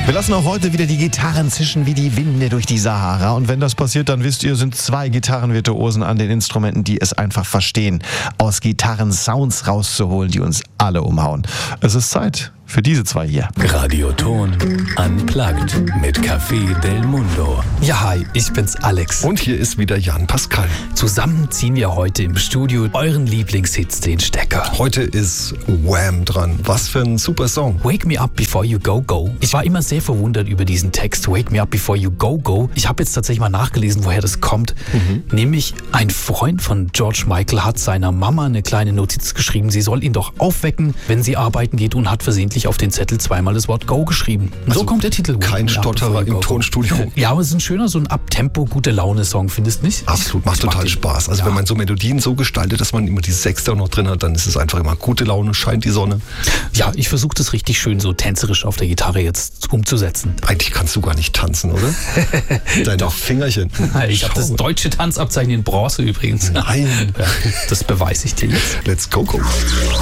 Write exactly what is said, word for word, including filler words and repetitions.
Wir lassen auch heute wieder die Gitarren zischen wie die Winde durch die Sahara. Und wenn das passiert, dann wisst ihr, sind zwei Gitarrenvirtuosen an den Instrumenten, die es einfach verstehen, aus Gitarren Sounds rauszuholen, die uns alle umhauen. Es ist Zeit für diese zwei hier. Radioton Unplugged mit Café Del Mundo. Ja, hi, ich bin's Alex. Und hier ist wieder Jan Pascal. Zusammen ziehen wir heute im Studio euren Lieblingshits den Stecker. Heute ist Wham dran. Was für ein super Song. Wake Me Up Before You Go Go. Ich war immer sehr verwundert über diesen Text, Wake Me Up Before You Go Go. Ich habe jetzt tatsächlich mal nachgelesen, woher das kommt. Mhm. Nämlich ein Freund von George Michael hat seiner Mama eine kleine Notiz geschrieben, sie soll ihn doch aufwecken, wenn sie arbeiten geht, und hat versehentlich auf den Zettel zweimal das Wort Go geschrieben. Also so kommt der Titel. Kein Stotterer im Tonstudio. Ja, aber es ist ein schöner, so ein Abtempo, gute Laune-Song, findest du nicht? Absolut, macht total Spaß. Also ja. Wenn man so Melodien so gestaltet, dass man immer die Sechste auch noch drin hat, dann ist es einfach immer gute Laune, scheint die Sonne. Ja, ich versuche das richtig schön so tänzerisch auf der Gitarre jetzt umzusetzen. Eigentlich kannst du gar nicht tanzen, oder? Deine Doch. Fingerchen. Ich habe das deutsche Tanzabzeichen in Bronze übrigens. Nein. Das beweise ich dir jetzt. Let's go, go.